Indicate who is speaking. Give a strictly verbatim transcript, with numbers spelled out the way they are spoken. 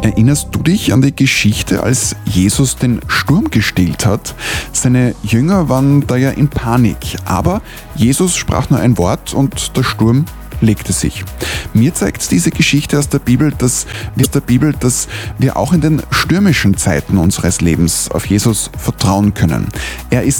Speaker 1: Erinnerst du dich an die Geschichte, als Jesus den Sturm gestillt hat? Seine Jünger waren da ja in Panik, aber Jesus sprach nur ein Wort und der Sturm legte sich. Mir zeigt diese Geschichte aus der Bibel, dass, aus der Bibel, dass wir auch in den stürmischen Zeiten unseres Lebens auf Jesus vertrauen können. Er ist